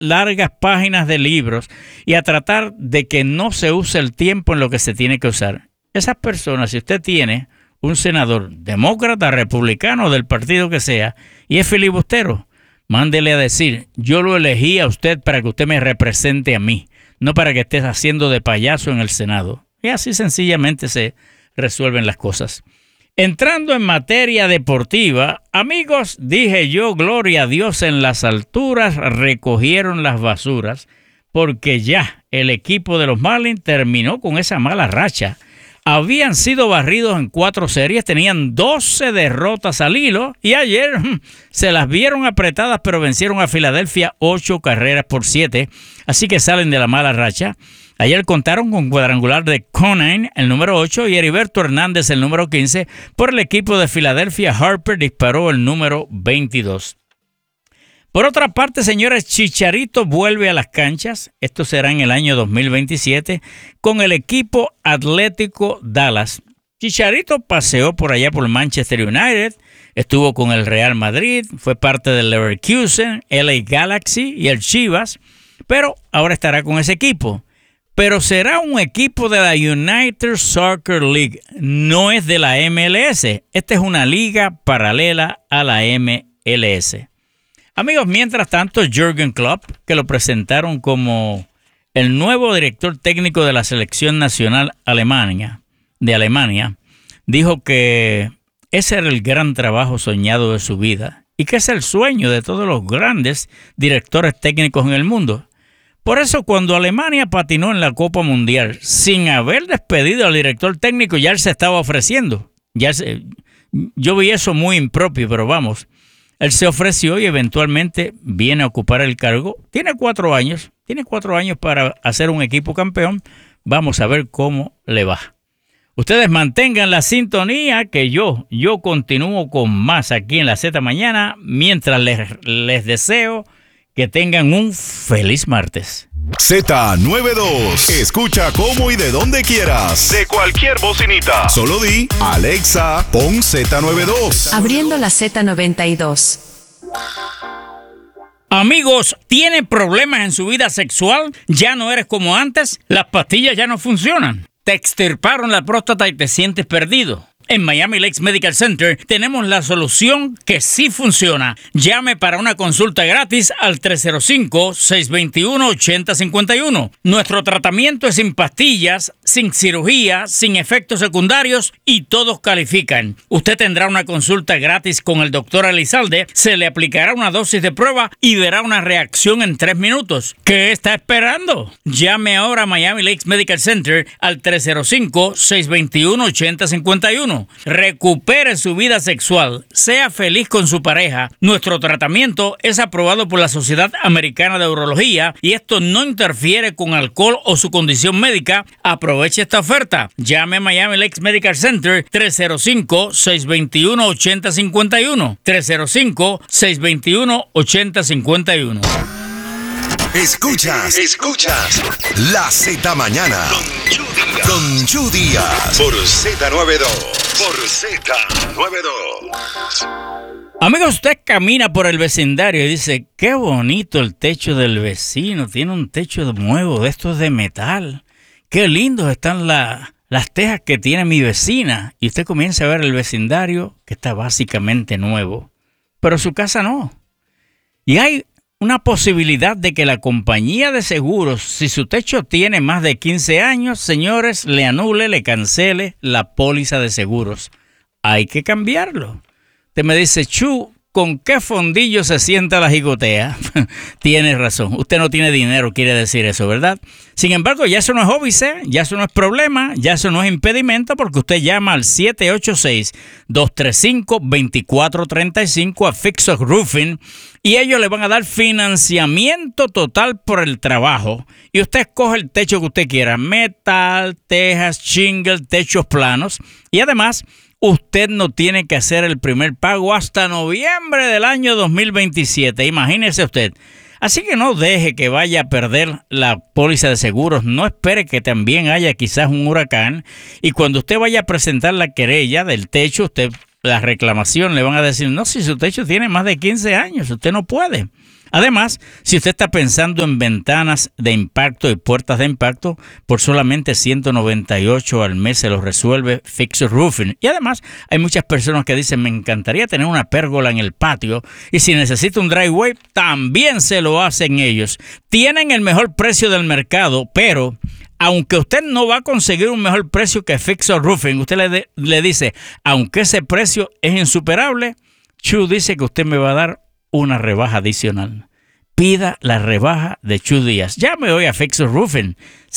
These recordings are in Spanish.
largas páginas de libros y a tratar de que no se use el tiempo en lo que se tiene que usar. Esas personas, si usted tiene un senador demócrata, republicano, del partido que sea, y es filibustero, mándele a decir, yo lo elegí a usted para que usted me represente a mí, no para que estés haciendo de payaso en el Senado. Y así sencillamente se resuelven las cosas. Entrando en materia deportiva, amigos, dije yo, gloria a Dios, en las alturas recogieron las basuras, porque ya el equipo de los Marlins terminó con esa mala racha. Habían sido barridos en 4 series, tenían 12 derrotas al hilo y ayer se las vieron apretadas, pero vencieron a Filadelfia 8-7, así que salen de la mala racha. Ayer contaron con cuadrangular de Conine, el número 8, y Heriberto Hernández, el número 15. Por el equipo de Filadelfia, Harper disparó el número 22. Por otra parte, señores, Chicharito vuelve a las canchas. Esto será en el año 2027 con el equipo Atlético Dallas. Chicharito paseó por allá por Manchester United, estuvo con el Real Madrid, fue parte del Leverkusen, LA Galaxy y el Chivas, pero ahora estará con ese equipo. Pero será un equipo de la United Soccer League, no es de la MLS. Esta es una liga paralela a la MLS. Amigos, mientras tanto, Jürgen Klopp, que lo presentaron como el nuevo director técnico de la selección nacional de Alemania, dijo que ese era el gran trabajo soñado de su vida y que es el sueño de todos los grandes directores técnicos en el mundo. Por eso, cuando Alemania patinó en la Copa Mundial, sin haber despedido al director técnico, ya él se estaba ofreciendo. Yo vi eso muy impropio, pero vamos. Él se ofreció y eventualmente viene a ocupar el cargo. Tiene 4 años para hacer un equipo campeón. Vamos a ver cómo le va. Ustedes mantengan la sintonía que yo continúo con más aquí en la Z Mañana, mientras les deseo que tengan un feliz martes. Z92. Escucha cómo y de donde quieras. De cualquier bocinita. Solo di, Alexa, pon Z92. Abriendo la Z92. Amigos, ¿tiene problemas en su vida sexual? ¿Ya no eres como antes? ¿Las pastillas ya no funcionan? ¿Te extirparon la próstata y te sientes perdido? En Miami Lakes Medical Center tenemos la solución que sí funciona. Llame para una consulta gratis al 305-621-8051. Nuestro tratamiento es sin pastillas, sin cirugía, sin efectos secundarios y todos califican. Usted tendrá una consulta gratis con el doctor Elizalde, se le aplicará una dosis de prueba y verá una reacción en 3 minutos. ¿Qué está esperando? Llame ahora a Miami Lakes Medical Center al 305-621-8051. Recupere su vida sexual, sea feliz con su pareja. Nuestro tratamiento es aprobado por la Sociedad Americana de Urología y esto no interfiere con alcohol o su condición médica. Aproveche esta oferta. Llame a Miami Lakes Medical Center 305-621-8051. 305-621-8051. Escuchas La Z Mañana con Chu Díaz por Z92. Amigos, usted camina por el vecindario y dice, qué bonito el techo del vecino, tiene un techo nuevo de estos de metal. Qué lindos están las tejas que tiene mi vecina. Y usted comienza a ver el vecindario que está básicamente nuevo, pero su casa no. Y hay una posibilidad de que la compañía de seguros, si su techo tiene más de 15 años, señores, le anule, le cancele la póliza de seguros. Hay que cambiarlo. Usted me dice, Chu, ¿con qué fondillo se sienta la jigotea? Tiene razón. Usted no tiene dinero, quiere decir eso, ¿verdad? Sin embargo, ya eso no es óbice, ya eso no es problema, ya eso no es impedimento, porque usted llama al 786-235-2435 a Fixos Roofing y ellos le van a dar financiamiento total por el trabajo. Y usted escoge el techo que usted quiera, metal, tejas, shingle, techos planos. Y además, usted no tiene que hacer el primer pago hasta noviembre del año 2027. Imagínese usted. Así que no deje que vaya a perder la póliza de seguros. No espere que también haya quizás un huracán. Y cuando usted vaya a presentar la querella del techo, la reclamación, le van a decir, no, si su techo tiene más de 15 años, usted no puede. Además, si usted está pensando en ventanas de impacto y puertas de impacto, por solamente $198 al mes se los resuelve Fix Roofing. Y además, hay muchas personas que dicen, me encantaría tener una pérgola en el patio, y si necesita un driveway, también se lo hacen ellos. Tienen el mejor precio del mercado, pero aunque usted no va a conseguir un mejor precio que Fix Roofing, usted le dice, aunque ese precio es insuperable, Chu dice que usted me va a dar una rebaja adicional. Pida la rebaja de Chu Díaz. Llame hoy a Fix Roofing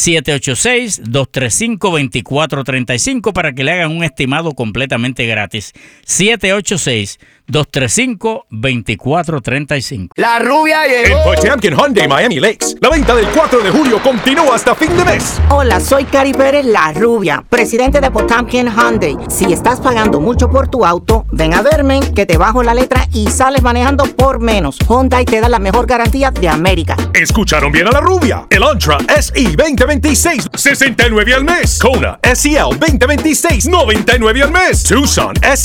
786-235-2435 para que le hagan un estimado completamente gratis. 786-235-2435. La rubia llegó. En Potamkin Hyundai Miami Lakes, la venta del 4 de julio continúa hasta fin de mes. Hola, soy Cari Pérez, la rubia, presidente de Potamkin Hyundai. Si estás pagando mucho por tu auto, ven a verme que te bajo la letra y sales manejando por menos. Hyundai te da la mejor garantía de América. Escucharon bien a la rubia. El Antra SE 2026, $69 al mes. Kona SEL 2026, $99 al mes. Tucson SE